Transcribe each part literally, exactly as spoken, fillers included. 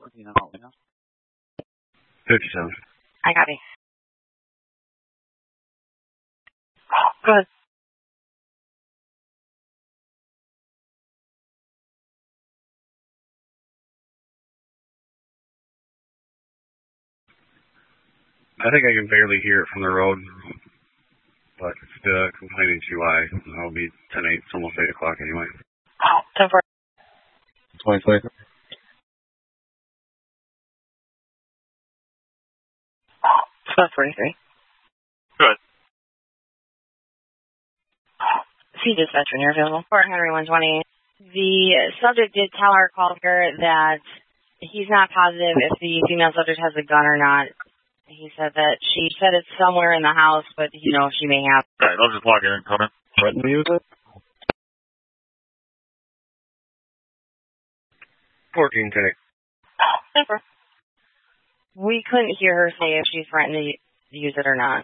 You know, you know? fifty-seven. I copy. Go ahead. I think I can barely hear it from the road, but if the complaining's too high, it'll be ten eight. It's almost eight o'clock anyway. ten four. twenty twenty. twelve forty-three. Good. See dispatch when you're available. Fort Henry one twenty. The subject did tell our caller that he's not positive if the female subject has a gun or not. He said that she said it's somewhere in the house, but you know she may have. All right, I'll just log in and come in. Threaten to use it? fourteen ten eight. Never. We couldn't hear her say if she's threatened to use it or not.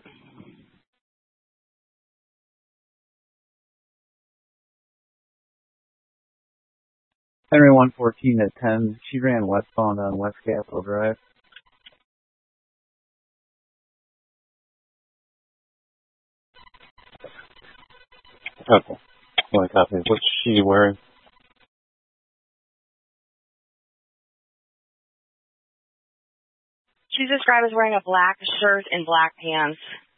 Henry one fourteen at ten. She ran westbound on West Capitol Drive. Okay. One copy. What's she wearing? She's described as wearing a black shirt and black pants.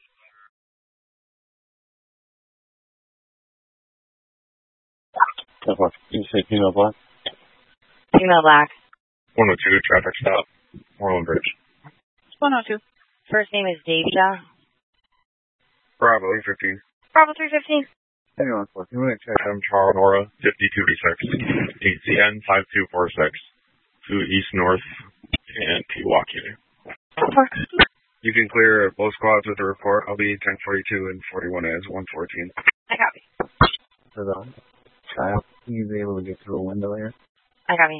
Did you say female black? Female black. one oh two, traffic stop, Moreland Bridge. one oh two. First name is Davia. Bravo, fifteen. Bravo three fifteen. Henry one fourteen. We're going to check. I'm Charles Nora, fifty-two D six. D C N five two four six. To East North and Pewaukee. You can clear both squads with the report. I'll be ten forty-two and forty-one as one fourteen. I copy. For the child, he's able to get through a window here. I copy.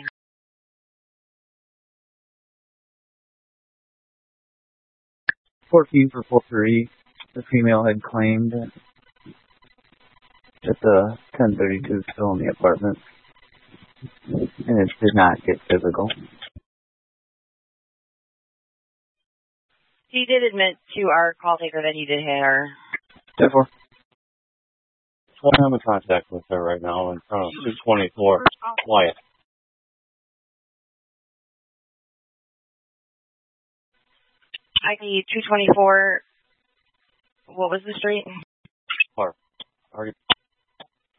fourteen for four three. The female had claimed that the ten thirty-two is still in the apartment. And it did not get physical. He did admit to our call taker that he did hit her. Therefore. So I'm in contact with her right now in front of two twenty-four. Wyatt. I see two twenty-four. What was the street? Park. Are you